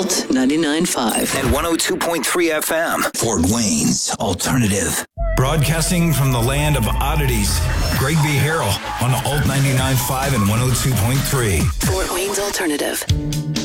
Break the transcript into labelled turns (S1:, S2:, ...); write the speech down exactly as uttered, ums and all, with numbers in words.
S1: Alt ninety-nine point five.
S2: And one oh two point three F M.
S3: Fort Wayne's Alternative.
S4: Broadcasting from the land of oddities, Greg V. Harrell on Alt ninety-nine point five and one oh two point three.
S1: Fort Wayne's Alternative.